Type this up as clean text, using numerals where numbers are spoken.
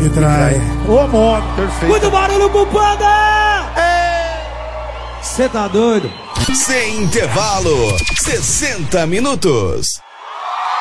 Me trai. Ô, modo. Perfeito. Muito barulho pro Panda! Cê tá doido? Sem intervalo, 60 minutos.